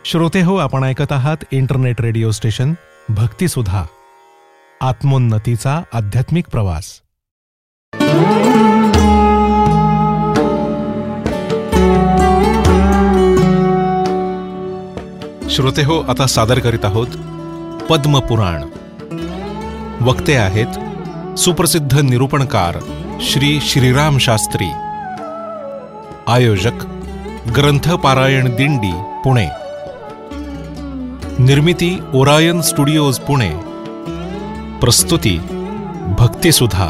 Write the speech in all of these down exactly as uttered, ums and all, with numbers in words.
श्रोते हो, आपण ऐकत आहात इंटरनेट रेडिओ स्टेशन भक्तिसुधा, आत्मोन्नतीचा आध्यात्मिक प्रवास. श्रोते हो, आता सादर करीत आहोत पद्मपुराण. वक्ते आहेत सुप्रसिद्ध निरूपणकार श्री श्रीराम शास्त्री. आयोजक ग्रंथ पारायण दिंडी पुणे. निर्मिती ओरायन स्टुडिओज पुणे. प्रस्तुती भक्तिसुधा.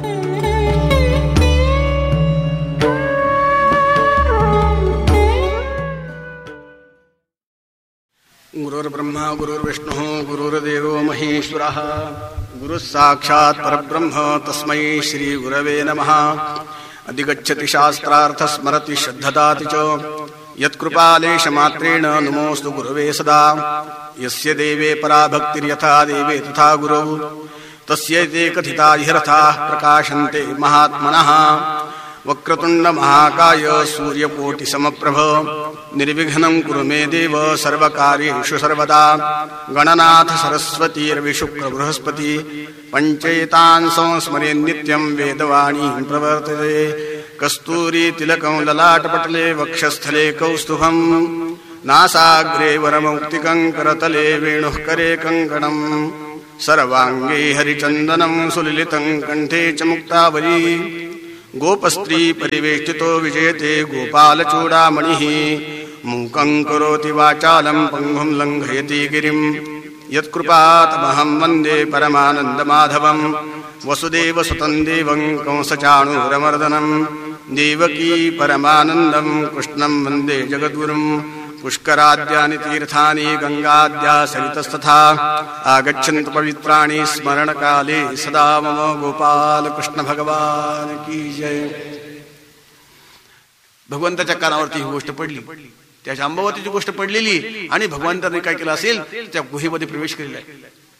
गुरुर्ब्रह्मा गुरुर्विष्णुः गुरुर्देवो महेश्वरः गुरुः साक्षात् परब्रह्म तस्मै श्री गुरवे नमः. अधिगच्छति शास्त्रार्थ स्मरति श्रद्धदाति च यत्कृपालेशमात्रेण नमोऽस्तु गुरवे सदा. यस्य देवे परा भक्तिर्यथा देवे तथा गुरौ तस्यैते कथिता ह्यर्थाः प्रकाशन्ते महात्मनः. वक्रतुण्ड महाकाय सूर्यकोटिसमप्रभ निर्विघ्नं कुरु मे देव सर्वकार्येषु सर्वदा. गणनाथ सरस्वतीर्विशुक्र बृहस्पति पञ्चैतान् संस्मरे नित्यं वेदवाणी प्रवर्तते. कस्तूरी तिलकं ललाटपटले वक्षस्थले कौस्तुभं नासाग्रे वरमौक्तिकं करतले वेणुः करे कङ्कणं. सर्वाङ्गे हरिचन्दनं सुललितं कण्ठे च मुक्तावली. गोपस्त्री परिवेष्टितो विजयते गोपालचूडामणिः. मूकं करोति वाचालं पङ्गुं लङ्घयति गिरिं. यत्कृपातमहं वन्दे परमानन्दमाधवं. वसुदेवसुतं देवं कंसचाणूरमर्दनं. देवकी परमानन्दं कृष्णं वन्दे जगद्गुरुं. पुष्कराद्यानि तीर्थानि गङ्गाद्या सरितस्तथा आगच्छन्तु पवित्राणि स्मरणकाले सदा मम. गोपाल कृष्ण भगवान की जय. भगवंताच्या कानावरती ही गोष्ट पडली, त्या जांबवतीची गोष्ट पडलेली, आणि भगवंताने काय केलं असेल, त्या गुहेमध्ये प्रवेश केलेला आहे.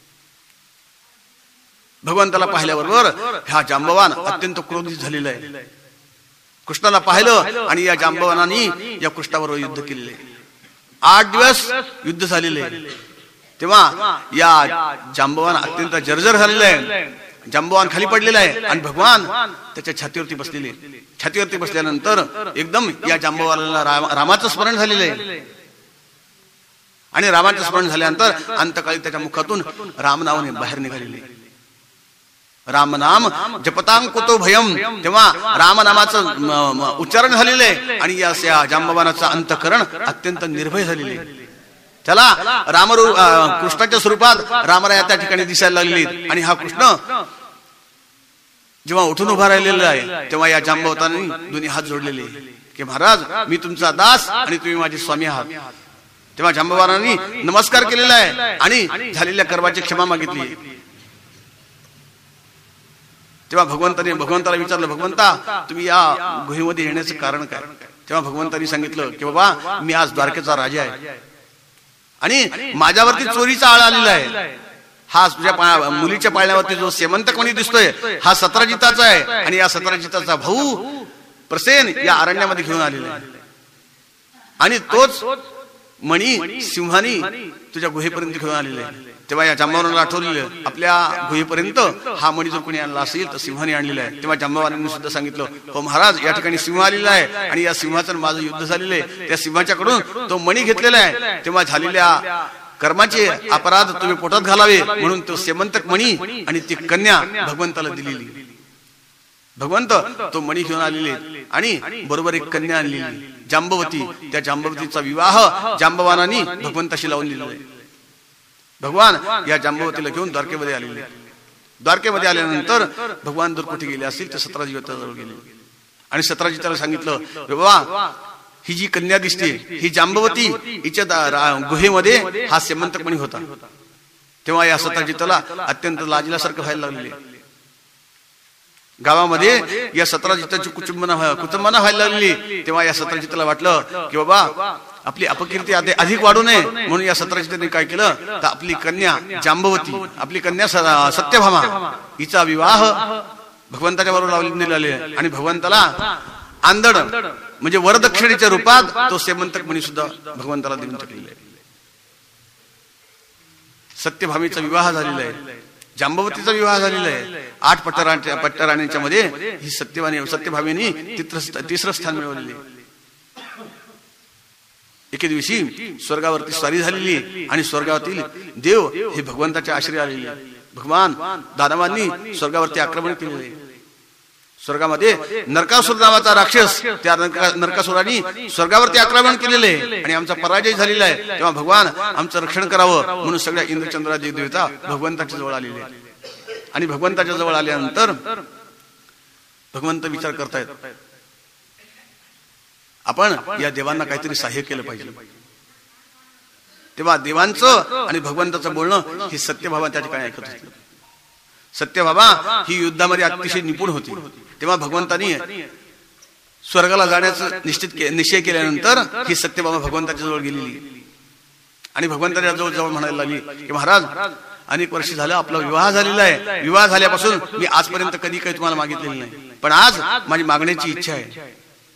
भगवंताला पाहिल्याबरोबर हा जांबवान अत्यंत क्रोधित झालेला आहे. कृष्णाला पाहिलं आणि या जांबवानाने या कृष्णाबरोबर युद्ध केलेले आहे. आठ दिवस युद्ध झालेले आहे. तेव्हा या जांबवान अत्यंत जर्जर झालेला आहे. जांबवान खाली पडलेला आहे आणि भगवान त्याच्या छातीवरती बसलेले. छातीवरती बसल्यानंतर एकदम या जांबवानाला राम, रामाचं स्मरण झालेलं आहे. आणि रामाचं स्मरण झाल्यानंतर अंतकाळी त्याच्या मुखातून रामनावाने बाहेर निघालेले. राम नाम जपतां कुतो भयम. तेव्हा रामनामाचं उच्चारण झालेलं आहे आणि या जांबवानाचं अंतःकरण अत्यंत निर्भय झालेले. त्याला रामरू कृष्णाच्या स्वरूपात रामराया त्या ठिकाणी दिसायला लागले. आणि हा कृष्ण जेव्हा उठून उभा राहिलेला आहे तेव्हा या जांबवतांनी दोन्ही हात जोडलेले की महाराज, मी तुमचा दास आणि तुम्ही माझे स्वामी आहात. तेव्हा जांबवानांनी नमस्कार केलेला आहे आणि झालेल्या कर्माची क्षमा मागितली. तेव्हा भगवंताने भगवंताला विचारलं, भगवंता तुम्ही या गुहेमध्ये येण्याचं कारण काय? तेव्हा भगवंतानी सांगितलं की बाबा, मी आज द्वारकेचा राजा आहे आणि माझ्यावरती चोरीचा आळ आलेला आहे. हा तुझ्या मुलीच्या पाळण्यावरती जो सेमंतकमणी दिसतोय हा सतराजिताचा आहे आणि या सतराजिताचा भाऊ प्रसेन या अरण्यामध्ये घेऊन आलेला आहे. आणि तोच मणी सिंहानी तुझ्या गुहेपर्यंत घेऊन आलेला आहे. तेव्हा या जांबवानाला आठवलेलं, आपल्या गुहेपर्यंत हा मणी जर कोणी आणला असेल तर सिंहाने आणलेला आहे. तेव्हा जांबवानांनी सुद्धा सांगितलं, हो महाराज, या ठिकाणी सिंह आलेला आहे आणि या सिंहाचं माझं युद्ध झालेलं आहे. त्या सिंहाच्याकडून तो मणी घेतलेला आहे. तेव्हा झालेल्या कर्माचे अपराध तुम्ही पोटात घालावे म्हणून तो सेमंतक मणी आणि ती कन्या भगवंताला दिलेली. भगवंत तो मणी घेऊन आलेले आणि बरोबर एक कन्या आणलेली जांबवती. त्या जांबवतीचा विवाह जांबवानांनी भगवंताशी लावून दिलेला आहे. भगवान या जांबवतीला घेऊन द्वारकेमध्ये आलेले. द्वारकेमध्ये आल्यानंतर भगवान जर कुठे गेले असतील तर सतराजिताजवळ गेले आणि सतराजिताला सांगितलं, बाबा, ही जी कन्या दिसते ही जांबवती, हिच्या गुहेमध्ये हा सेमंतकमणी होता. तेव्हा या सतराजिताला अत्यंत लाजल्यासारखं व्हायला लागले. गावामध्ये या सतराजिताची कुटुंबाना कुटुंबाना व्हायला लागली. तेव्हा या सतराजिताला वाटलं की बाबा, आपली अपकीर्ती अधिक वाढू नये म्हणून या सतराजिताने काय केलं तर आपली कन्या जांबवती, आपली कन्या सत्यभामा, हिचा विवाह भगवंताच्या बरोबर लावून दिले आणि भगवंताला आंदण म्हणजे वरदक्षिणेच्या रूपात तो सेमंतक मणी सुद्धा भगवंताला देऊन टाकलेला आहे. सत्यभामेचा विवाह झालेला आहे, जांबवतीचा विवाह झालेला आहे. आठ पट्टराण्या पट्टराण्यांच्या मध्ये ही सत्यभामे सत्यभामेनी तिसरं स्थान मिळवलेले. एके दिवशी स्वर्गावरती स्वारी झालेली आणि स्वर्गावरील देव हे भगवंताच्या आश्रय आलेले. भगवान दानवांनी स्वर्गावरती आक्रमण केलेले. स्वर्गामध्ये नरकासुर नावाचा राक्षस, त्या नरकासुराने स्वर्गावरती आक्रमण केलेले आणि आमचा पराजय झालेला आहे. तेव्हा भगवान आमचं रक्षण करावं म्हणून सगळ्या इंद्रचंद्रादी देवता भगवंताच्या जवळ आलेले. आणि भगवंताच्या जवळ आल्यानंतर भगवंत विचार करतायत, आपण या देवांना काहीतरी सहाय्य केलं पाहिजे. तेव्हा देवांचं आणि भगवंताचं बोलणं हे सत्यभामा त्या ठिकाणी ऐकत होते. सत्यभामा ही युद्धामध्ये अतिशय निपुण होती. तेव्हा भगवंतानी स्वर्गाला जाण्याचं निश्चित निश्चय केल्यानंतर ही सत्यभामा भगवंताच्या जवळ गेलेली आणि भगवंताच्या जवळ जवळ म्हणायला लागली की महाराज, अनेक वर्ष झालं आपला विवाह झालेला आहे. विवाह झाल्यापासून मी आजपर्यंत कधी काही तुम्हाला मागितलेलं नाही, पण आज माझी मागण्याची इच्छा आहे.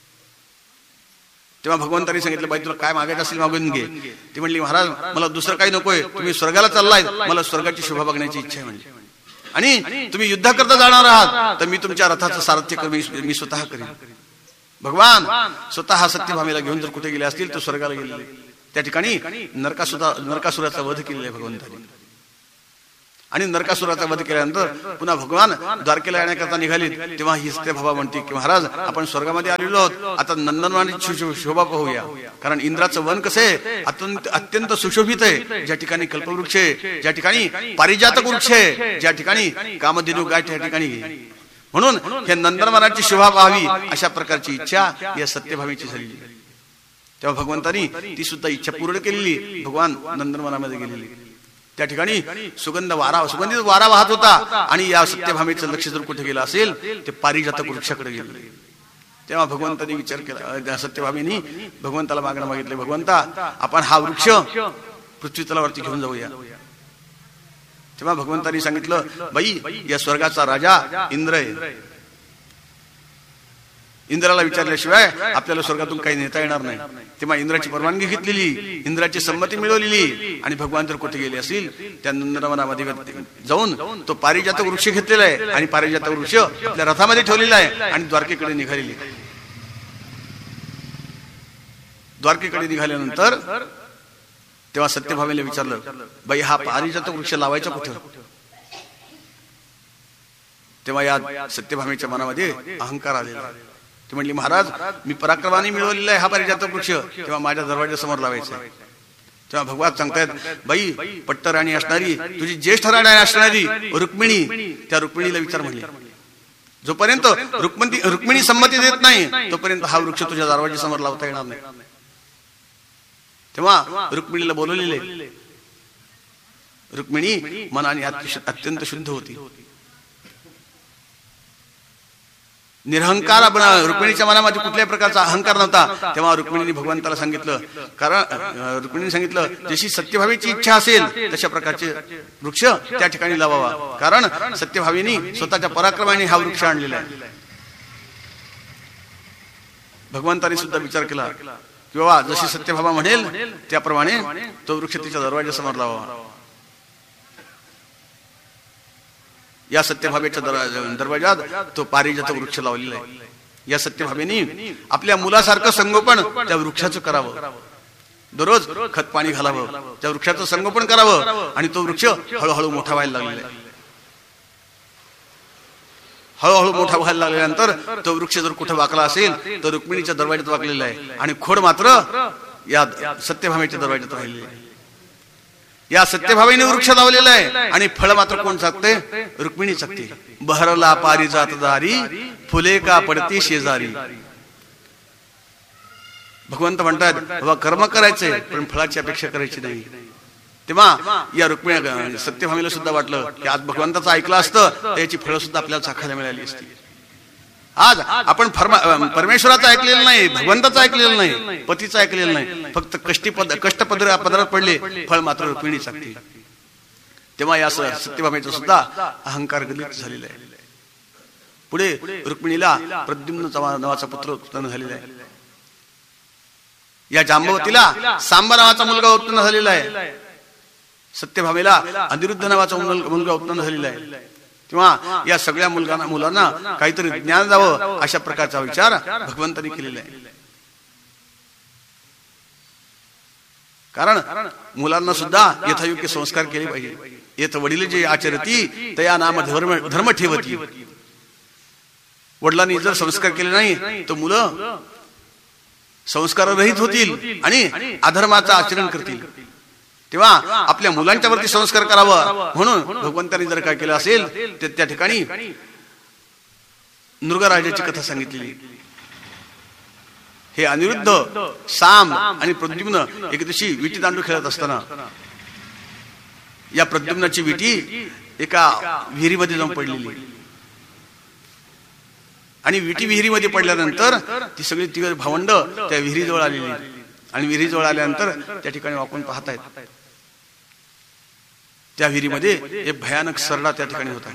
तेव्हा भगवंतांनी सांगितलं, बाई तुला काय मागायचं असेल मागून घे. ती म्हणली, महाराज मला दुसरं काही नकोय, तुम्ही स्वर्गाला चाललाय, मला स्वर्गाची शोभा बघण्याची इच्छा आहे म्हणजे, आणि तुम्ही युद्ध करता जाणार आहात तर मी तुमच्या रथाचं सारथ्य कमी मी स्वतः करेन. भगवान स्वतः सत्यभामेला घेऊन जर कुठे गेले असतील तर स्वर्गाला गेलेले. त्या ठिकाणी नरकासुरा नरकासुराचा वध केलेला आहे भगवंतांनी. आणि नरकासुराचा वध केल्यानंतर पुन्हा भगवान द्वारकेला येण्याकरता निघाले. तेव्हा ही सत्यभामा म्हणते की महाराज, आपण स्वर्गामध्ये आलेलो आहोत, आता नंदनवनाची शोभा पाहूया. कारण इंद्राचं वन कसं आहे, अत्यंत अत्यंत सुशोभित आहे. ज्या ठिकाणी कल्पवृक्ष आहे, ज्या ठिकाणी पारिजातक वृक्ष आहे, ज्या ठिकाणी कामधेनू गाय त्या ठिकाणी, म्हणून हे नंदनवनाची शोभा पाहावी अशा प्रकारची इच्छा या सत्यभामेची झाली. तेव्हा भगवंतांनी ती सुद्धा इच्छा पूर्ण केलेली. भगवान नंदनवनामध्ये गेलेली. त्या ठिकाणी सुगंध वारा सुगंधित वारा वाहत होता आणि या सत्यभामेचं लक्ष जर कुठे गेलं असेल ते पारिजातक वृक्षाकडे गेले. तेव्हा भगवंतांनी विचार केला, सत्यभामेनी भगवंताला मागणं मागितले, भगवंता आपण हा वृक्ष पृथ्वी तलावरती घेऊन जाऊया. तेव्हा भगवंतांनी सांगितलं, बाई या स्वर्गाचा राजा इंद्र आहे. इंद्राला विचारल्याशिवाय आपल्याला स्वर्गातून काही नेता येणार नाही. तेव्हा इंद्राची परवानगी घेतलेली, इंद्राची संमती मिळवलेली आणि भगवान जर कुठे गेले असतील त्या नंदनवनामध्ये जाऊन तो पारिजातक वृक्ष घेतलेला आहे आणि पारिजातक वृक्ष आपल्या रथामध्ये ठेवलेला आहे आणि द्वारकेकडे निघालेली. द्वारकेकडे निघाल्यानंतर तेव्हा सत्यभामेला विचारलं, बाई हा पारिजातक वृक्ष लावायचा कुठे? तेव्हा या सत्यभामेच्या मनामध्ये अहंकार आलेला. ती म्हणली, महाराज मी पराक्रमाने मिळवलेला आहे हा पारिजातक वृक्ष, तेव्हा माझ्या दरवाजा समोर लावायचा आहे. तेव्हा भगवान सांगतायत, बाई पट्टराणी असणारी, तुझी ज्येष्ठ राणी असणारी रुक्मिणी, त्या रुक्मिणीला विचार म्हणली. जोपर्यंत रुक्मिणी रुक्मिणी संमती देत नाही तोपर्यंत हा वृक्ष तुझ्या दरवाजा समोर लावता येणार नाही. तेव्हा रुक्मिणीला बोलवलेले. रुक्मिणी मनाने अत्यंत शुद्ध होती. निरहंकार, रुक्मिणीच्या मनामध्ये कुठल्याही प्रकारचा अहंकार नव्हता. तेव्हा रुक्मिणीने भगवंताला सांगितलं, कारण रुक्मिणीने सांगितलं जशी सत्यभामेची इच्छा असेल तशा प्रकारचे वृक्ष त्या ठिकाणी लावावा. कारण सत्यभामेने स्वतःच्या पराक्रमाने हा वृक्ष आणलेला आहे. भगवंताने सुद्धा विचार केला की बाबा जशी सत्यभामा म्हणेल त्याप्रमाणे तो वृक्ष तिच्या दरवाजा समोर लावावा. या सत्यभामेच्या दरवाजात तो पारिजातक वृक्ष लावलेला आहे. या सत्यभामेनी आपल्या मुलासारखं संगोपन त्या वृक्षाचं करावं. दररोज खत पाणी घालावं, त्या वृक्षाचं संगोपन करावं आणि तो वृक्ष हळूहळू मोठा व्हायला लागलेला आहे. हळूहळू मोठा व्हायला लागल्यानंतर तो वृक्ष जर कुठे वाकला असेल तर रुक्मिणीच्या दरवाजात वाकलेला आहे आणि खोड मात्र या सत्यभामेच्या दरवाजात राहिलेली आहे. या सत्यभामेने वृक्ष लावलेला आहे आणि फळ मात्र कोण चाकते? रुक्मिणी चाकते. बहरला पारिजात दारी, फुले का पडती शेजारी. भगवंत म्हणतात बाबा कर्म करायचे पण फळाची अपेक्षा करायची नाही. तेव्हा या रुक्मिणी सत्यभामेला सुद्धा वाटलं की आज भगवंताचं ऐकलं असतं तर याची फळं सुद्धा आपल्याला चाखायला मिळाली असती. आज आपण परमेश्वराचं ऐकलेलं नाही, भगवंताचं ऐकलेलं नाही, पतीचं ऐकलेलं नाही, फक्त कष्टी पद कष्ट पदर पदरात पडले, फळ मात्र रुक्मिणी चाकते. तेव्हा या सत्यभामेचा सुद्धा अहंकार गलित झालेला आहे. पुढे रुक्मिणीला प्रद्युम्न नावाचा पुत्र उत्पन्न झालेला आहे. या जांबवतीला सांबा नावाचा मुलगा उत्पन्न झालेला आहे. सत्यभामेला अनिरुद्ध नावाचा मुलगा उत्पन्न झालेला आहे, तेव्हा या सगळ्या मुलांना मुलांना काहीतरी ज्ञान द्यावं अशा प्रकारचा विचार भगवंतांनी केलेला आहे. कारण मुलांना सुद्धा यथायोग्य संस्कार केले पाहिजे. येत वडील जे आचरती तया नाम धर्म धर्म ठेवती. वडिलांनी जर संस्कार केले नाही तर मुलं संस्कार रहित होतील आणि अधर्माचं आचरण करतील. तेव्हा आपल्या मुलांच्या वरती संस्कार करावं म्हणून भगवंतांनी जर काय केलं असेल तर त्या ठिकाणी नृगराजाची कथा सांगितलेली. हे अनिरुद्ध साम आणि प्रद्युम्न एक दिवशी विटी दांडू खेळत असताना या प्रद्युम्नाची विटी एका विहिरीमध्ये जाऊन पडलेली आणि विटी विहिरीमध्ये पडल्यानंतर ती सगळी तिघ भावंड त्या विहिरीजवळ आलेली आणि विहिरीजवळ आल्यानंतर त्या ठिकाणी वाकून पाहत आहेत. त्या विहिरीमध्ये एक भयानक सरडा त्या ठिकाणी होता.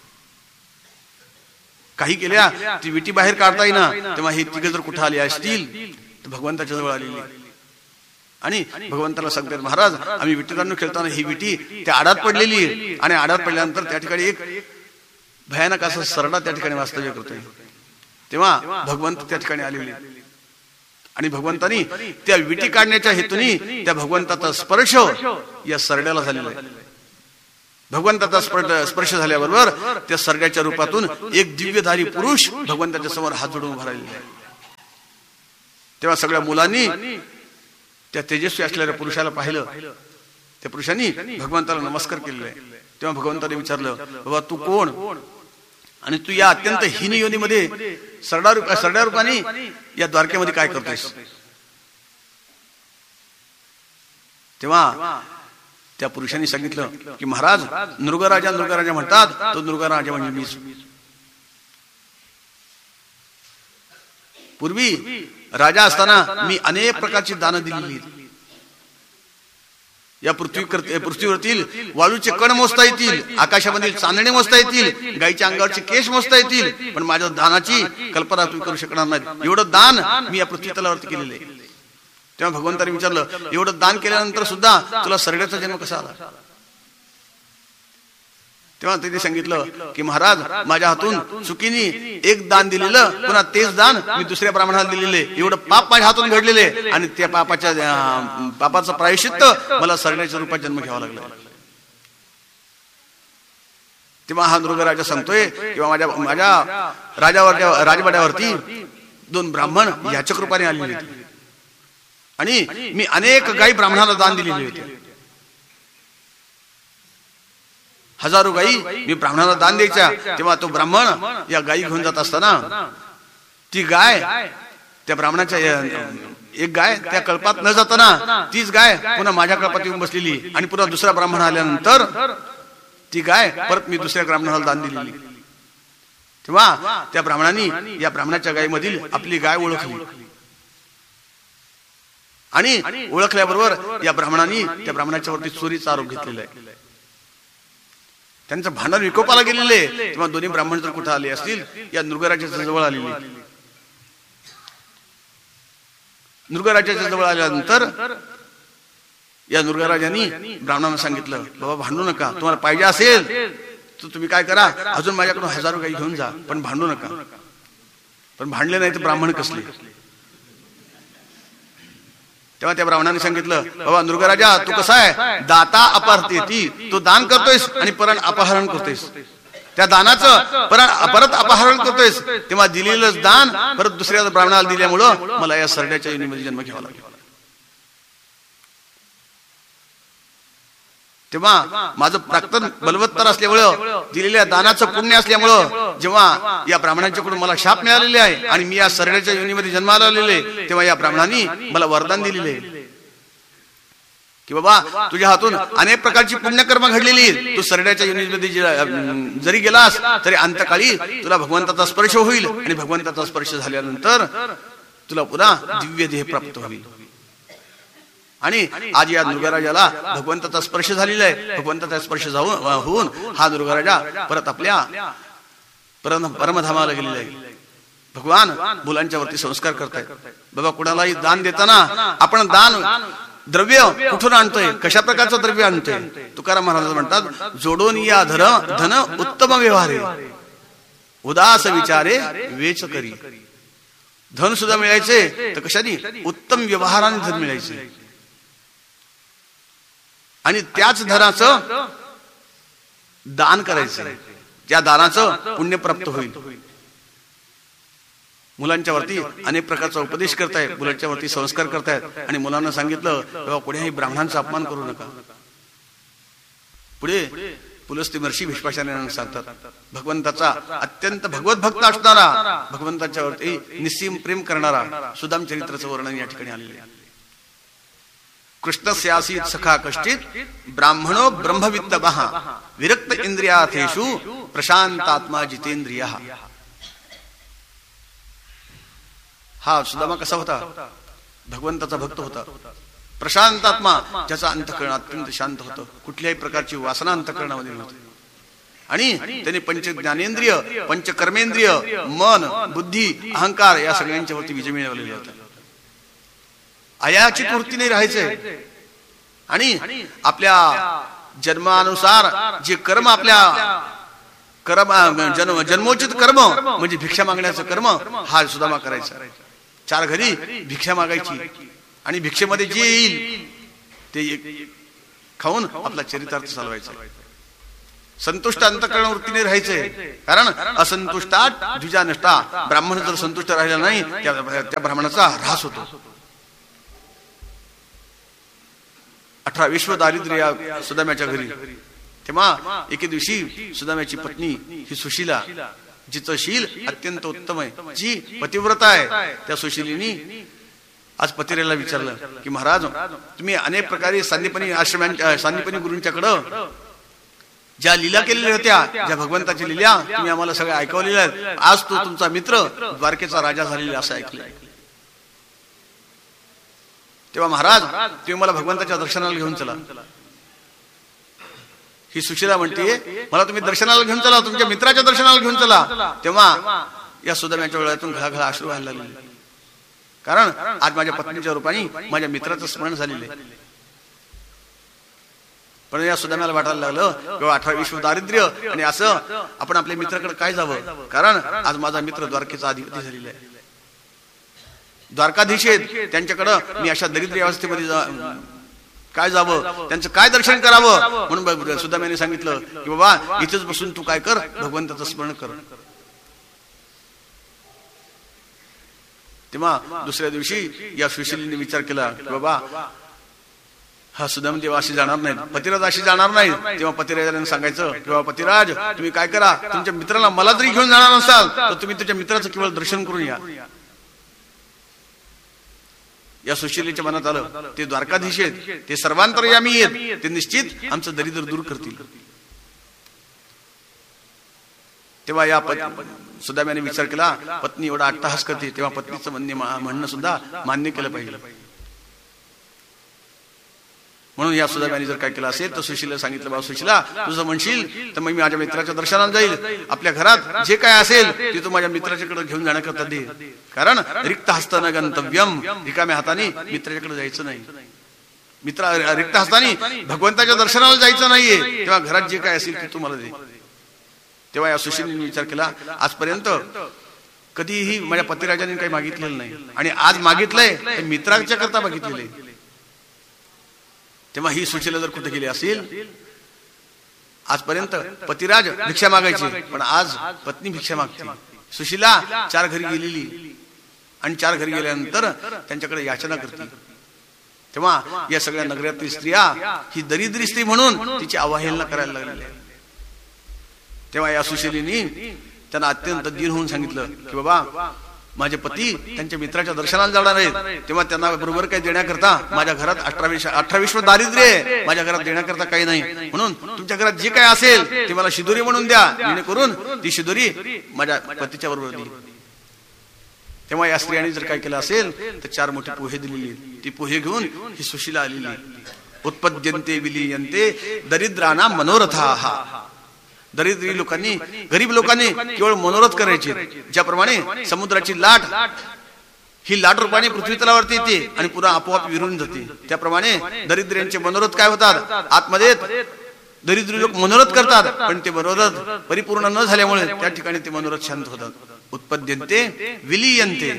काही केल्या ती विटी बाहेर काढता येईना. तेव्हा हे तिघ जर कुठे आले असतील तर भगवंताच्या जवळ आलेली आणि भगवंताला सांगतात, महाराज आम्ही विटीदांडू खेळताना ही विटी त्या आडात पडलेली आणि आडात पडल्यानंतर त्या ठिकाणी एक भयानक असा सरडा त्या ठिकाणी वास्तव्य करतोय. तेव्हा भगवंत त्या ठिकाणी आलेले आणि भगवंतानी त्या विटी काढण्याच्या हेतूने त्या भगवंताचा स्पर्श या सरड्याला झालेला आहे. भगवंताचा स्पर्श झाल्याबरोबर त्या सरड्याच्या रूपातून एक दिव्यधारी पुरुष भगवंताच्या समोर हात जोडून उभा राहिलेला आहे. तेव्हा सगळ्या मुलांनी त्या तेजस्वी असलेल्या पुरुषाला पाहिलं. त्या पुरुषांनी भगवंताला नमस्कार केलेला आहे. तेव्हा भगवंताने विचारलं, बाबा तू कोण आणि तू या अत्यंत हीन योनीमध्ये सरडा रूप सरड्या रूपाने या द्वारकेमध्ये काय करतोयस? तेव्हा त्या पुरुषांनी सांगितलं की महाराज नृगराजा नृगराजा म्हणतात, तो नृगराजा म्हणजे मीच. पूर्वी राजा असताना मी अनेक प्रकारची दानं दिलेली. या पृथ्वी पृथ्वीवरतील वाळूचे कण मोजता येतील, आकाशामधील चांदणे मोजता येतील, गायीच्या अंगावरचे केश मोजता येतील, पण माझ्या दानाची कल्पना तुम्ही करू शकणार नाही. एवढं दान मी या पृथ्वी तलावरती केलेलं आहे. तेव्हा भगवंताने विचारलं, एवढं दान केल्यानंतर सुद्धा तुला सरड्याचा जन्म कसा आला? तेव्हा त्यांनी सांगितलं की महाराज माझ्या हातून चुकीने एक दान दिलेलं, पुन्हा तेच दान मी दुसऱ्या ब्राह्मणाला दिलेले. एवढं पाप माझ्या हातून घडलेले आणि त्या पापाच्या पापाचं प्रायश्चित्त मला सरड्याच्या रूपात जन्म घ्यावा लागला. तेव्हा हा नृगराजा सांगतोय, तेव्हा माझ्या माझ्या राजावर राजवाड्यावरती दोन ब्राह्मण याच्या कृपाने आलेले होते आणि मी अनेक गायी ब्राह्मणाला दान दिलेली होती. हजारो गायी मी ब्राह्मणाला दान द्यायच्या. तेव्हा तो ब्राह्मण या गायी घेऊन जात असताना ती गाय त्या ब्राह्मणाच्या एक गाय त्या कल्पात न जाताना तीच गाय पुन्हा माझ्या कल्पात येऊन बसलेली आणि पुन्हा दुसरा ब्राह्मण आल्यानंतर ती गाय परत मी दुसऱ्या ब्राह्मणाला दान दिलेली. तेव्हा त्या ब्राह्मणांनी या ब्राह्मणाच्या गायीमधील आपली गाय ओळखली आणि ओळखल्याबरोबर या ब्राह्मणांनी त्या ब्राह्मणाच्या वरती चोरीचा आरोप घेतलेला आहे. त्यांचं भांडण विकोपाला गेलेले. तेव्हा दोन्ही ब्राह्मण जर कुठे आले असतील या नृगराजाच्या जवळ आलेले. नृगराजाच्या जवळ आल्यानंतर या नृगराजांनी ब्राह्मणांना सांगितलं, बाबा भांडू नका, तुम्हाला पाहिजे असेल तर तुम्ही काय करा, अजून माझ्याकडून हजारो गायी घेऊन जा, पण भांडू नका. पण भांडले नाही तर ब्राह्मण कसले? तेव्हा त्या ब्राह्मणाने सांगितलं, बाबा नृगराजा तू कसा आहे, दाता अपहरते, तू दान करतोयस आणि परत अपहरण करतोयस. त्या दानाचं परत परत अपहरण करतोयस. तेव्हा दिलेलं दान परत दुसऱ्या ब्राह्मणाला दिल्यामुळं मला या सरड्याच्या योनीमध्ये जन्म घ्यावा लागला. तेव्हा माझं प्राक्तन बलवत्तर असल्यामुळं, दिलेल्या दानाचं पुण्य असल्यामुळं जेव्हा या ब्राह्मणांच्याकडून मला शाप मिळालेले आहे आणि मी या सरड्याच्या योनीमध्ये जन्माला आलेले, तेव्हा या ब्राह्मणांनी मला वरदान दिलेले की बाबा तुझ्या हातून अनेक प्रकारची पुण्यकर्म घडलेली, तू सरड्याच्या योनीमध्ये जरी गेलास तरी अंतकाळी तुला भगवंताचा स्पर्श होईल आणि भगवंताचा स्पर्श झाल्यानंतर तुला पुन्हा दिव्य देह प्राप्त होईल. आणि आज या नृगराजाला भगवंताचा स्पर्श झालेला आहे. भगवंताचा स्पर्श होऊन हा नृगराजा परत आपल्या परमधामाला गेलेला आहे. भगवान मुलांच्या वरती संस्कार करतायत. बाबा कुणालाही दान देताना आपण दान द्रव्य कुठून आणतोय, कशा प्रकारचं द्रव्य आणतोय. तुकाराम महाराज म्हणतात, जोडून या धन धन उत्तम व्यवहारे, उदास विचारे वेच करी. धन सुद्धा मिळायचे तर कशाने, उत्तम व्यवहाराने धन मिळायचे. आणि त्याच धनाचं दान करायचं, त्या दानाचं पुण्य प्राप्त होईल. मुलांच्या वरती अनेक प्रकारचा उपदेश करतायत, मुलांच्या वरती संस्कार करतायत. आणि मुलांना सांगितलं तेव्हा कोणीही ब्राह्मणांचा अपमान करू नका. पुढे पुलस्ती महर्षी भीष्माचार्यांना सांगतात, भगवंताचा अत्यंत भगवत भक्त असणारा, भगवंताच्या वरती निस्सीम प्रेम करणारा सुदाम चरित्राचं वर्णन या ठिकाणी आलेले आहे. कृष्णस्यासीत सखा कष्टित ब्राह्मणो ब्रह्मवित्तमः विरक्त इंद्रियार्थेषु प्रशांतात्मा जितेंद्रिय. हा सुदामा कसा होता, भगवंताचा भक्त होता, प्रशांतात्मा, ज्याचा अंतःकरण अत्यंत शांत होतं, कुठल्याही प्रकारची वासना अंतःकरणामध्ये नव्हती. आणि त्याने पंच ज्ञानेंद्रिय, पंच कर्मेंद्रिय, मन, बुद्धी, अहंकार या सगळ्यांच्यावरती विजय मिळवलेला होता. अयाचित वृत्तीने राहायचंय. आणि आपल्या जन्मानुसार जे कर्म, आपल्या कर्म जन्म जन्मोचित कर्म म्हणजे भिक्षा मागण्याचं कर्म, हा सुदामा करायचा. चार घरी भिक्षा मागायची आणि भिक्षेमध्ये जे येईल ते खाऊन आपला चरितार्थ चालवायचा. संतुष्ट अंतःकरण वृत्तीने राहायचंय, कारण असंतुष्टात द्विजा नष्टा. ब्राह्मण जर संतुष्ट राहिला नाही त्या ब्राह्मणाचा ऱ्हास होतो. अठरा विश्व दारिद्र्य या सुदाम्याच्या घरी. तेव्हा एके दिवशी सुदाम्याची पत्नी ही सुशीला, जिचं शील अत्यंत उत्तम आहे, जी पतिव्रता आहे, त्या सुशीलीनी आज पतिरेला विचारलं की महाराज, तुम्ही अनेक प्रकारे सांदीपनी आश्रमांच्या सांदीपनी गुरूंच्याकडं ज्या लीला केलेल्या होत्या, ज्या भगवंताच्या लीला तुम्ही आम्हाला सगळ्या ऐकवलेल्या आहेत, आज तो तुमचा मित्र द्वारकेचा राजा झालेला असं ऐकलं. तेव्हा महाराज, तुम्ही मला भगवंताच्या दर्शनाला घेऊन चला. ही सुशीला म्हणते, मला तुम्ही दर्शनाला घेऊन चला, तुमच्या मित्राच्या दर्शनाला घेऊन चला. तेव्हा या सुदाम्याच्या डोळ्यातून घळाघळा अश्रू व्हायला लागले, कारण आज माझ्या पत्नीच्या रूपाने माझ्या मित्राचं स्मरण झालेलं आहे. पण या सुदाम्याला वाटायला लागलं किंवा अठरा विश्व दारिद्र्य आणि असं आपण आपल्या मित्राकडे काय जावं, कारण आज माझा मित्र द्वारकेचा अधिपती झालेला आहे, द्वारकाधीश आहेत, त्यांच्याकडं मी अशा दरिद्र अवस्थेमध्ये काय जावं, त्यांचं काय दर्शन करावं. म्हणून सुदाम्याने सांगितलं की बाबा इथेच बसून तू काय कर, भगवंताचं स्मरण कर. तेव्हा दुसऱ्या दिवशी या सुशीलीने विचार केला की बाबा हा सुदाम देव अशी जाणार नाहीत, पतिराज अशी जाणार नाहीत. तेव्हा पतिराजाने सांगायचं की बाबा पतिराज, तुम्ही काय करा, तुमच्या मित्राला मला जरी घेऊन जाणार नसाल तर तुम्ही तुमच्या मित्राचं केवळ दर्शन करून या. या सुशीलीच्या मनात आलं, ते द्वारकाधीश आहेत, ते सर्वांतर्यामी आहेत, ते निश्चित आमचं दरिद्र दूर करतील. तेव्हा या सुदाम्याने विचार केला, पत्नी एवढा अट्टहास करते, तेव्हा पत्नीचं म्हणणे म्हणणं सुद्धा मान्य केलं पाहिजे. म्हणून या सुदाम्याने जर काय केलं असेल तर सुशीला सांगितलं, बाबा सुशीला, तुझं म्हणशील तर मग मी माझ्या मित्राच्या दर्शनाला जाईल, आपल्या घरात जे काय असेल ते तू माझ्या मित्राच्याकडे घेऊन जाण्याकरता दे, कारण रिक्त हस्तानं गंतव्यम, रिकाम्या हाताने मित्राच्याकडे जायचं नाही. मित्र रिक्त हस्ताने भगवंताच्या दर्शनाला जायचं नाहीये, तेव्हा घरात जे काय असेल ते तू मला दे. तेव्हा या सुशीलीने विचार केला, आजपर्यंत कधीही माझ्या पतिराजाने काही मागितलेलं नाही आणि आज मागितलंय ते मित्राच्या करता मागितलेलं आहे. तेव्हा ही सुशीला जर कुठे गेली असेल, आजपर्यंत पतिराज भिक्षा मागायची, पण आज पत्नी भिक्षा मागते. सुशीला चार घरी गेलेली आणि चार घरी गेल्यानंतर त्यांच्याकडे याचना करते. तेव्हा या सगळ्या नगरातील स्त्रिया ही दरिद्री स्त्री म्हणून तिची अवहेलना करायला लागलेली आहे. तेव्हा या सुशीलीने त्यांना अत्यंत दीन होऊन सांगितलं की बाबा माझे पती त्यांच्या मित्राच्या दर्शनाला जाणार आहेत, तेव्हा त्यांना बरोबर काही देण्याकरता माझ्या घरात अठरा विश्व अठरा विश्व दारिद्र्य आहे, माझ्या घरात देण्याकरता काही नाही. म्हणून तुमच्या घरात जे काय असेल ते मला शिदोरी म्हणून द्या, जेणेकरून ती शिदोरी माझ्या पतीच्या बरोबर देईल. तेव्हा या स्त्रियांनी जर काय केलं असेल तर चार मोठे पोहे दिलेली, ती पोहे घेऊन ही सुशीला आलेली. उत्पद्यन्ते विलीयन्ते दरिद्राना मनोरथाः. दरिद्री लोकांनी, गरीब लोकांनी केवळ मनोरथ करायचे. ज्याप्रमाणे समुद्राची लाट ही लाट रूपाने पृथ्वी तलावरती येते आणि पुन्हा आपोआप विरून जाते. त्याप्रमाणे दरिद्र्यांचे मनोरथ काय होतात, आतमध्ये दरिद्री लोक मनोरथ करतात, पण ते मनोरथ परिपूर्ण न झाल्यामुळे त्या ठिकाणी ते मनोरथ शांत होतात. उत्पद्यन्ते विलीयन्ते.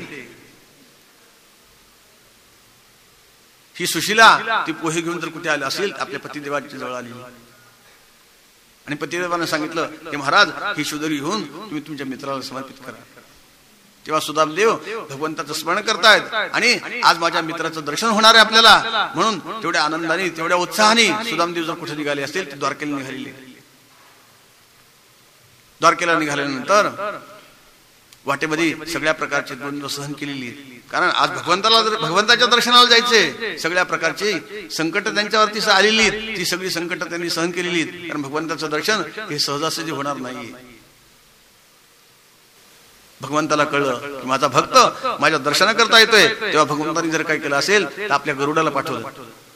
ही सुशीला ती पोहे घेऊन जर कुठे आली असेल आपल्या पतिदेवाच्या जवळ आली आणि पतिदेवानं सांगितलं की महाराज ही शुदरी घेऊन तुम्ही तुमच्या मित्राला समर्पित करा. तेव्हा सुदामदेव भगवंताचं स्मरण करतायत आणि आज माझ्या मित्राचं दर्शन होणार आहे आपल्याला, म्हणून तेवढ्या आनंदाने तेवढ्या उत्साहाने सुदामदेव जर कुठे निघाले असतील तर द्वारकेला निघालेले. द्वारकेला निघाल्यानंतर वाटेमध्ये सगळ्या प्रकारचे द्वंद्व सहन केलेली, कारण आज भगवंताला जर भगवंताच्या दर्शनाला जायचे, सगळ्या प्रकारची संकट त्यांच्यावरती आलेली, ती सगळी संकट त्यांनी सहन केलेली, कारण भगवंताचं दर्शन हे सहजासहजी होणार नाही. भगवंताला कळलं की माझा भक्त माझ्या दर्शना करता येतोय, तेव्हा भगवंतानी जर काय केलं असेल तर आपल्या गरुडाला पाठवलं.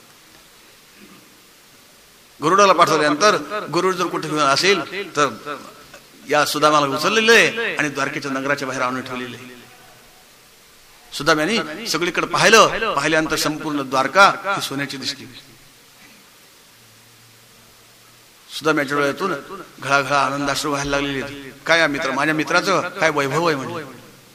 गरुडाला पाठवल्यानंतर गरुड जर कुठे घेऊन असेल तर या सुदामाला उचललेले आणि द्वारकेच्या नगराच्या बाहेर आणून ठेवलेले. सुदाम्याने सगळीकडे पाहिलं, पाहिल्यानंतर संपूर्ण द्वारका ही सोन्याची दिसली. सुदाम्याच्या डोळ्यातून घळाघळा आनंदाश्रू व्हायला लागलेले. काय या मित्र, माझ्या मित्राचं काय वैभव आहे म्हणजे.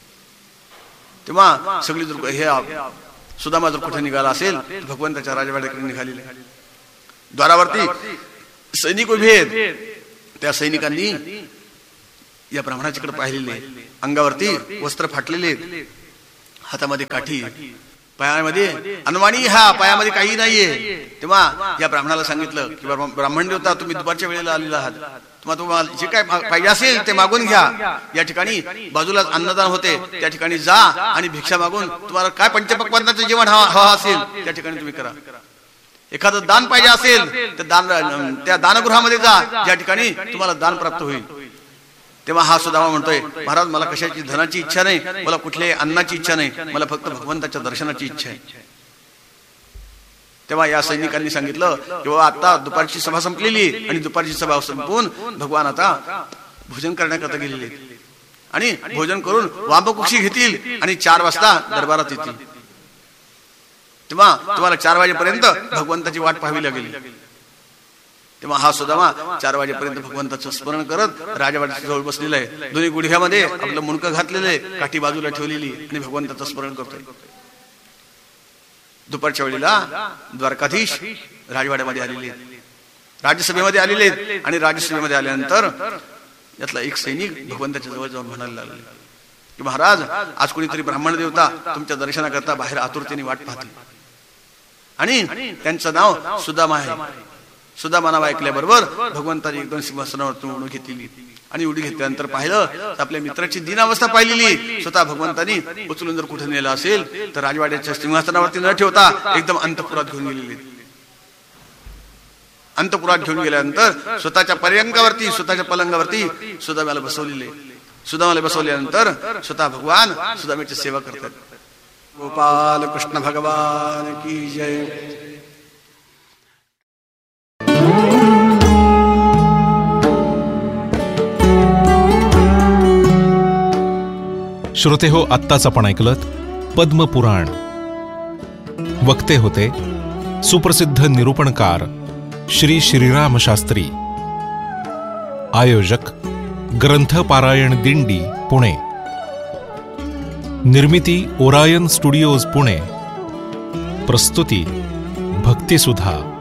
तेव्हा सगळी जर हे सुदामा जर कुठे निघाला असेल तर भगवंताच्या राजवाड्याकडे निघालेले. द्वारावरती सैनिक उभे आहेत. त्या सैनिकांनी या ब्राह्मणाच्याकडे पाहिलेले. अंगावरती वस्त्र फाटलेले, हातामध्ये काठी, पायामध्ये अनवाणी, हा पायामध्ये काही नाहीये. तेव्हा या ब्राह्मणाला सांगितलं की ब्राह्मण देवता तुम्ही दुपारच्या वेळेला आलेला आहात, तुम्हाला तुम्हाला जे काय पाहिजे असेल ते मागून घ्या. या ठिकाणी बाजूला अन्नदान होते, त्या ठिकाणी जा आणि भिक्षा मागून तुम्हाला काय पंचपक्वान्नाचं जेवण हवं असेल त्या ठिकाणी तुम्ही करा. एखादं दान पाहिजे असेल तर दान त्या दानगृहामध्ये जा, ज्या ठिकाणी तुम्हाला दान प्राप्त होईल. तेव्हा हा सुदामा म्हणतोय महाराज मला कशाची धनाची इच्छा नाही, मला कुठल्याही अन्नाची इच्छा नाही, मला फक्त भगवंताच्या दर्शनाची इच्छा आहे. तेव्हा या सैनिकांनी सांगितलं की बाबा आता दुपारची सभा संपलेली आणि दुपारची सभा संपवून भगवान आता भोजन करण्याकरता गेलेले आणि भोजन करून वामकुक्षी घेतील आणि चार वाजता दरबारात येतील. तेव्हा तुम्हाला चार वाजेपर्यंत भगवंताची वाट पाहावी लागेल. तेव्हा हा सुदामा चार वाजेपर्यंत भगवंताचं स्मरण करत राजवाड्याच्या जवळ बसलेला आहे. दोन्ही गुडघ्यामध्ये आपलं मुंडकं घातलेले, काठी बाजूला ठेवलेली आणि भगवंताचं स्मरण करतोय. दुपारच्या वेळेला द्वारकाधीश राजवाड्यामध्ये आलेले, राज्यसभेमध्ये आलेले आणि राज्यसभेमध्ये आल्यानंतर यातला एक सैनिक भगवंताच्या जवळ जाऊन म्हणायला लागले की महाराज आज कोणीतरी ब्राह्मण देवता तुमच्या दर्शनाकरता बाहेर आतुरतेने वाट पाहते आणि त्यांचं नाव सुदामा आहे. सुदामा नाव ऐकल्याबरोबर भगवंताने एकदम सिंहासनावरतून उडी घेतली आणि उडी घेतल्यानंतर पाहिलं तर आपल्या मित्राची दीनावस्था पाहिलेली. स्वतः भगवंतानी उचलून जर कुठे नेलं असेल तर राजवाड्याच्या सिंहासनावरती न ठेवता एकदम अंतपुरात घेऊन गेलेले. अंतपुरात घेऊन गेल्यानंतर स्वतःच्या पर्यंकावरती स्वतःच्या पलंगावरती सुदाम्याला बसवलेले. सुदामाला बसवल्यानंतर स्वतः भगवान सुदाम्याची सेवा करतात. गोपाल कृष्ण भगवान की जय. श्रोते हो, आत्ताच आपण ऐकलत पद्मपुराण. वक्ते होते सुप्रसिद्ध निरूपणकार श्री श्रीराम शास्त्री. आयोजक ग्रंथ पारायण दिंडी पुणे. निर्मिती ओरायन स्टुडिओज पुणे. प्रस्तुती भक्तिसुधा.